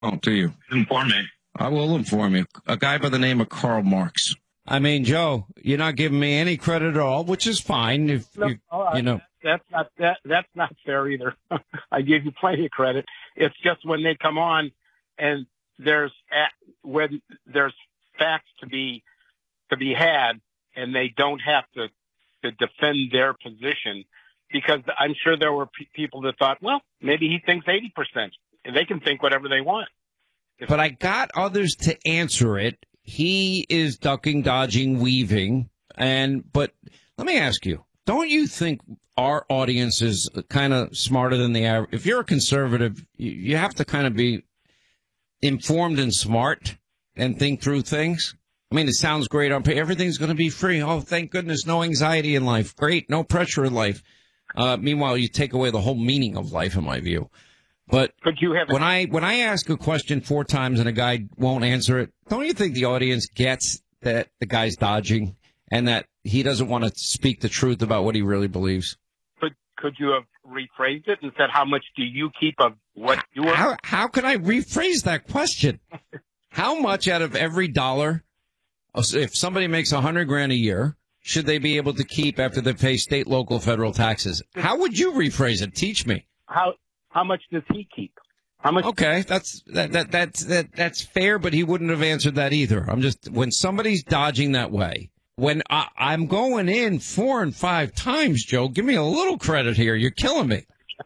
Oh, do you? Inform me. I will inform you. A guy by the name of Karl Marx. I mean, Joe, you're not giving me any credit at all, which is fine. If you know, that's not fair either. I give you plenty of credit. It's just when they come on and when there's facts to be had, and they don't have to defend their position, because I'm sure there were people that thought, well, maybe he thinks 80%, and they can think whatever they want. But I got others to answer it. He is ducking, dodging, weaving. But let me ask you, don't you think our audience is kind of smarter than the average? If you're a conservative, you have to kind of be informed and smart and think through things. I mean, it sounds great on paper. Everything's going to be free. Oh, thank goodness. No anxiety in life. Great. No pressure in life. Meanwhile, you take away the whole meaning of life, in my view. But when I ask a question 4 times and a guy won't answer it, don't you think the audience gets that the guy's dodging and that he doesn't want to speak the truth about what he really believes? Could you have rephrased it and said, how much do you keep of what you are? How can I rephrase that question? How much out of every dollar, if somebody makes $100,000 a year, should they be able to keep after they pay state, local, federal taxes? How would you rephrase it? Teach me. How much does he keep? How much? Okay, that's fair, but he wouldn't have answered that either. When somebody's dodging that way, when I'm going in 4 and 5 times, Joe, give me a little credit here. You're killing me.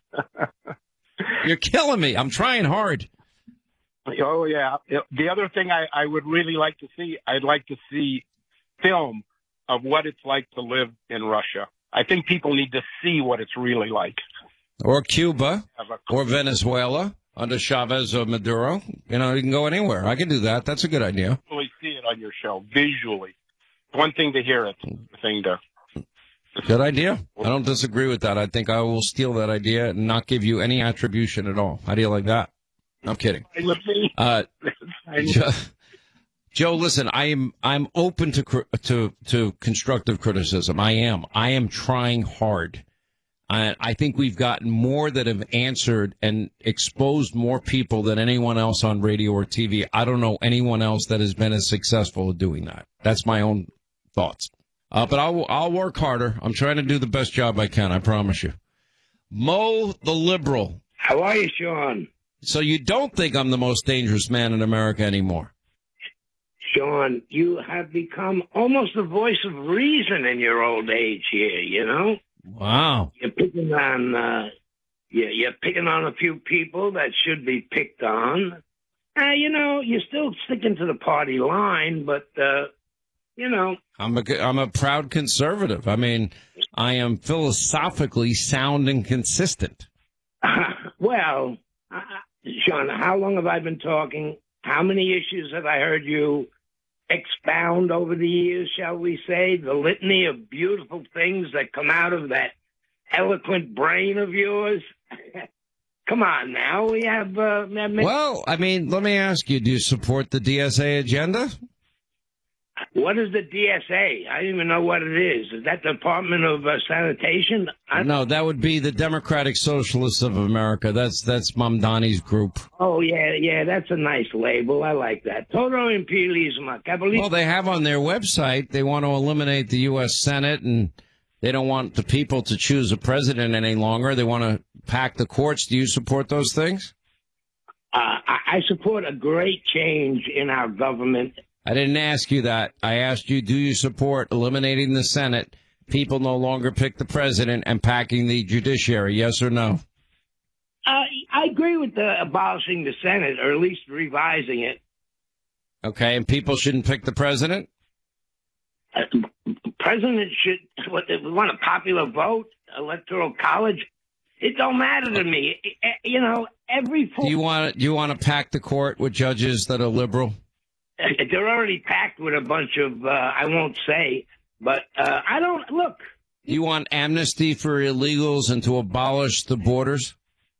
You're killing me. I'm trying hard. Oh, yeah. The other thing I would really like to see, I'd like to see film of what it's like to live in Russia. I think people need to see what it's really like. Or Cuba, or Venezuela, under Chavez or Maduro. You know, you can go anywhere. I can do that. That's a good idea. Visually see it on your show, visually. One thing to hear it, the thing to... Good idea. I don't disagree with that. I think I will steal that idea and not give you any attribution at all. How do you like that? I'm kidding. Joe, listen, I'm open to constructive criticism. I am trying hard. I think we've gotten more that have answered and exposed more people than anyone else on radio or TV. I don't know anyone else that has been as successful at doing that. That's my own thoughts. But I'll work harder. I'm trying to do the best job I can. I promise you. Mo, the liberal. How are you, Sean? So you don't think I'm the most dangerous man in America anymore? Sean, you have become almost the voice of reason in your old age here, you know? Wow. You're picking on, you're picking on a few people that should be picked on. You know, you're still sticking to the party line, but, you know. I'm a proud conservative. I mean, I am philosophically sound and consistent. Well, Sean, how long have I been talking? How many issues have I heard you expound over the years, shall we say? The litany of beautiful things that come out of that eloquent brain of yours. Come on now. We have... well, I mean, let me ask you, do you support the DSA agenda? What is the DSA? I don't even know what it is. Is that the Department of Sanitation? No, that would be the Democratic Socialists of America. That's Mamdani's group. Oh, yeah, that's a nice label. I like that. Todo imperialismo. Well, they have on their website, they want to eliminate the U.S. Senate, and they don't want the people to choose a president any longer. They want to pack the courts. Do you support those things? I support a great change in our government. I didn't ask you that. I asked you, do you support eliminating the Senate, people no longer pick the president, and packing the judiciary, yes or no? I agree with abolishing the Senate, or at least revising it. Okay, and people shouldn't pick the president? President should, we want a popular vote, electoral college. It don't matter to me. You know, every... Do you want to pack the court with judges that are liberal? They're already packed with a bunch of, I won't say, but I don't, look. You want amnesty for illegals and to abolish the borders?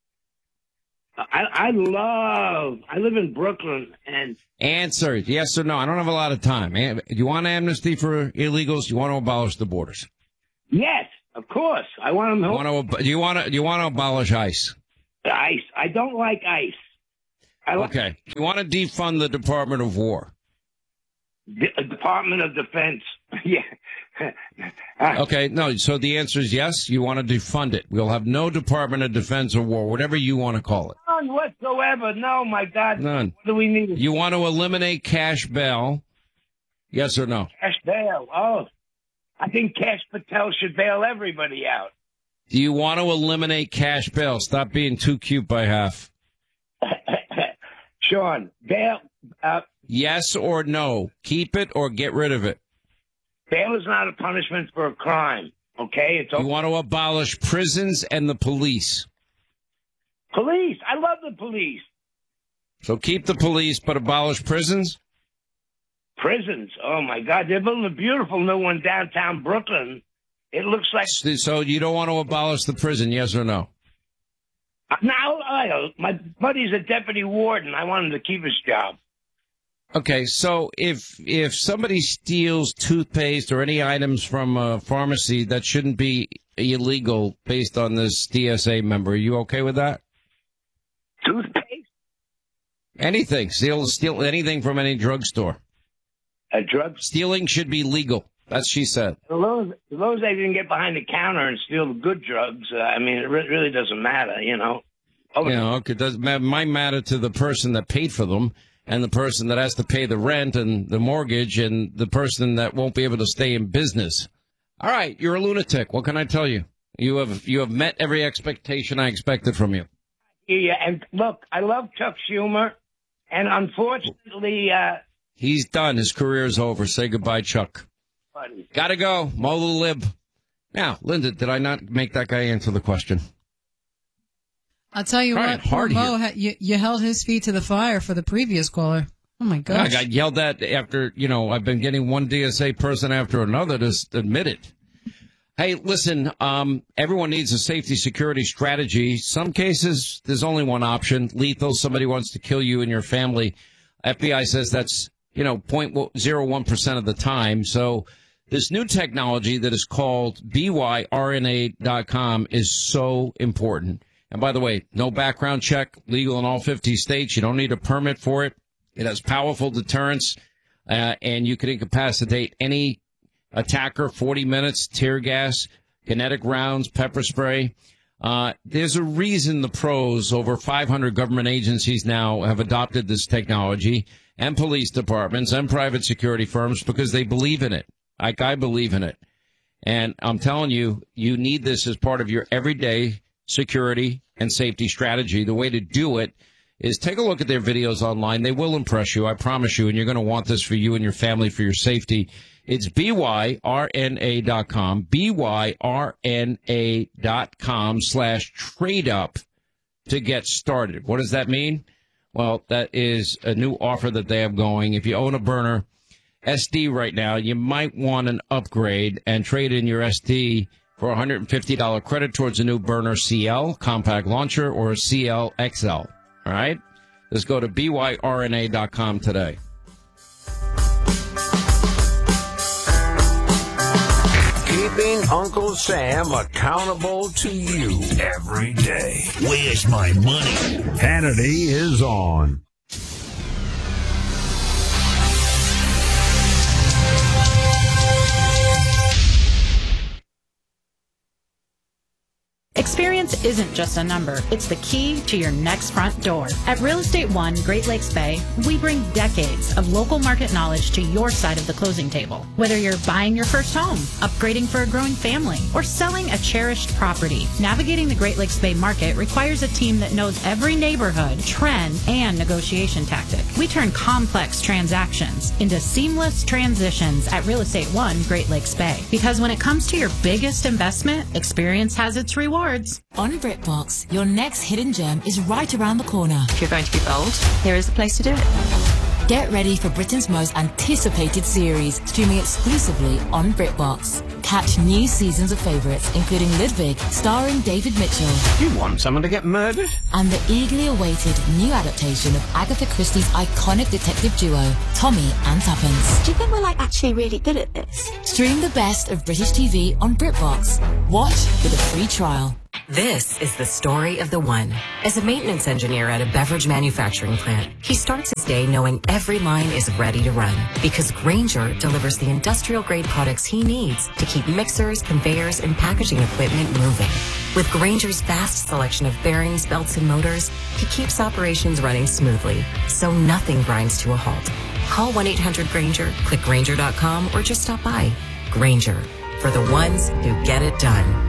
I live in Brooklyn and... Answer, yes or no. I don't have a lot of time. Do you want amnesty for illegals? Do you want to abolish the borders? Yes, of course. I want them... Do you want to abolish ICE? ICE. I don't like ICE. Okay. You want to defund the Department of War? Department of Defense. Yeah. Okay. No. So the answer is yes. You want to defund it. We'll have no Department of Defense or War, whatever you want to call it. None whatsoever. No, my God. None. What do we need? You want to eliminate cash bail? Yes or no? Cash bail. Oh, I think Cash Patel should bail everybody out. Do you want to eliminate cash bail? Stop being too cute by half. Sean, bail. Yes or no? Keep it or get rid of it? Bail is not a punishment for a crime. Okay, You want to abolish prisons and the police? Police. I love the police. So keep the police, but abolish prisons? Prisons. Oh my God, they're building a beautiful new one downtown Brooklyn. It looks like. So you don't want to abolish the prison? Yes or no? Now, my buddy's a deputy warden. I want him to keep his job. Okay, so if somebody steals toothpaste or any items from a pharmacy, that shouldn't be illegal based on this DSA member. Are you okay with that? Toothpaste? Anything. Steal anything from any drugstore. A drug? Stealing should be legal. That's she said. As long as they didn't get behind the counter and steal the good drugs, I mean, it really doesn't matter, you know. It does might matter to the person that paid for them and the person that has to pay the rent and the mortgage and the person that won't be able to stay in business. All right, you're a lunatic. What can I tell you? You have met every expectation I expected from you. Yeah, and look, I love Chuck Schumer, and unfortunately... he's done. His career's over. Say goodbye, Chuck. Buddy. Gotta go. Mo the lib. Now, Linda, did I not make that guy answer the question? I'll tell you what, poor Mo, you held his feet to the fire for the previous caller. Oh, my gosh. I got yelled at after, I've been getting one DSA person after another to admit it. Hey, listen, everyone needs a safety security strategy. Some cases, there's only one option, lethal. Somebody wants to kill you and your family. FBI says that's, 0.01% of the time. So this new technology that is called BYRNA.com is so important. And by the way, no background check, legal in all 50 states. You don't need a permit for it. It has powerful deterrence, and you can incapacitate any attacker, 40 minutes, tear gas, kinetic rounds, pepper spray. There's a reason the pros, over 500 government agencies now have adopted this technology, and police departments and private security firms, because they believe in it. Like I believe in it. And I'm telling you, you need this as part of your everyday security and safety strategy. The way to do it is take a look at their videos online. They will impress you, I promise you, and you're going to want this for you and your family, for your safety. It's BYRNA.com, BYRNA.com/trade up to get started. What does that mean? Well, that is a new offer that they have going. If you own a burner SD right now, you might want an upgrade and trade in your SD for a $150 credit towards a new burner CL, compact launcher, or a CL XL. All right? Just go to BYRNA.com today. Keeping Uncle Sam accountable to you every day. Where's my money? Hannity is on. Experience isn't just a number, it's the key to your next front door. At Real Estate One Great Lakes Bay, we bring decades of local market knowledge to your side of the closing table. Whether you're buying your first home, upgrading for a growing family, or selling a cherished property, navigating the Great Lakes Bay market requires a team that knows every neighborhood, trend, and negotiation tactic. We turn complex transactions into seamless transitions at Real Estate One Great Lakes Bay. Because when it comes to your biggest investment, experience has its rewards. On BritBox, your next hidden gem is right around the corner. If you're going to be bold, here is the place to do it. Get ready for Britain's most anticipated series, streaming exclusively on BritBox. Catch new seasons of favourites, including Ludwig, starring David Mitchell. You want someone to get murdered? And the eagerly awaited new adaptation of Agatha Christie's iconic detective duo, Tommy and Tuppence. Do you think we're actually really good at this? Stream the best of British TV on BritBox. Watch with a free trial. This is the story of the one. As a maintenance engineer at a beverage manufacturing plant, he starts his day knowing every line is ready to run because Grainger delivers the industrial-grade products he needs to keep mixers, conveyors, and packaging equipment moving. With Grainger's vast selection of bearings, belts, and motors, he keeps operations running smoothly, so nothing grinds to a halt. Call 1-800-GRAINGER, click Grainger.com, or just stop by. Grainger, for the ones who get it done.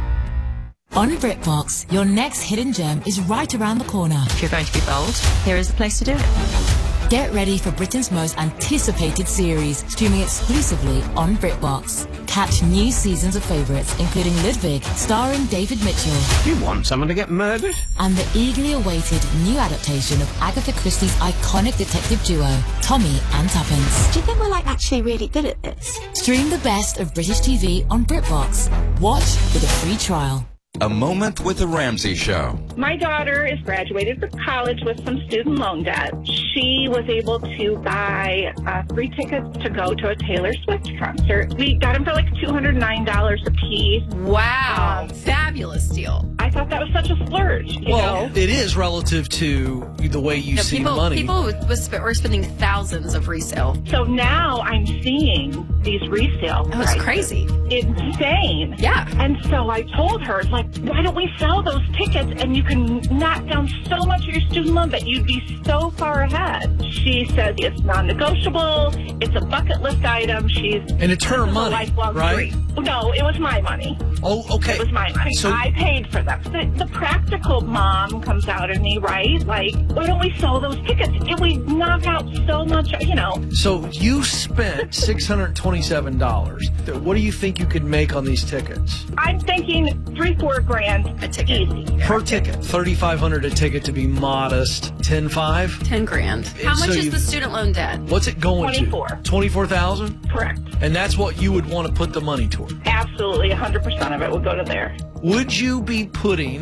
On BritBox, your next hidden gem is right around the corner. If you're going to be bold, here is the place to do it. Get ready for Britain's most anticipated series, streaming exclusively on BritBox. Catch new seasons of favourites, including Ludwig, starring David Mitchell. You want someone to get murdered? And the eagerly awaited new adaptation of Agatha Christie's iconic detective duo, Tommy and Tuppence. Do you think we're actually really good at this? Stream the best of British TV on BritBox. Watch with a free trial. A Moment with the Ramsey Show. My daughter is graduated from college with some student loan debt. She was able to buy 3 tickets to go to a Taylor Swift concert. We got them for like $209 a piece. Wow. Fabulous deal. I thought that was such a splurge. You know? It is relative to the way you see money. People were spending thousands of resale. So now I'm seeing these resale prices. It's crazy. Insane. Yeah. And so I told her, it's like, why don't we sell those tickets and you can knock down so much of your student loan that you'd be so far ahead. She said it's non-negotiable. It's a bucket list item. And it's her money, right? No, it was my money. Oh, okay. It was my money. So I paid for them. The practical mom comes out of me, right? Like, why don't we sell those tickets? And we knock out so much, So you spent $627. What do you think you could make on these tickets? I'm thinking $3-4 grand a ticket. Easy. Per ticket. $3,500 a ticket to be modest. 10.5? 10 grand. How much is the student loan debt? What's it going 24. to? 24,000? Correct. And that's what you would want to put the money toward? Absolutely. 100% of it would go to there. Would you be putting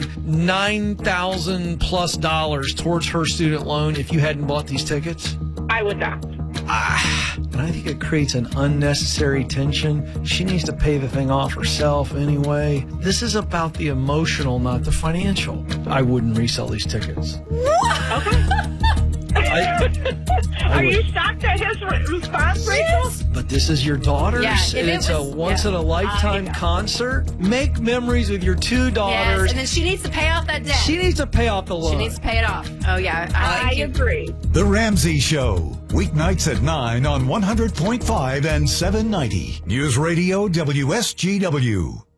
$9,000 plus towards her student loan if you hadn't bought these tickets? I would not. And I think it creates an unnecessary tension. She needs to pay the thing off herself anyway. This is about the emotional, not the financial. I wouldn't resell these tickets. Okay. Are you shocked at his response, Rachel? But this is your daughter's, and it's a once-in-a-lifetime concert. Make memories with your 2 daughters. Yes, and then she needs to pay off that debt. She needs to pay off the loan. She needs to pay it off. Oh, yeah. I agree. The Ramsey Show, weeknights at 9 on 100.5 and 790. News Radio WSGW.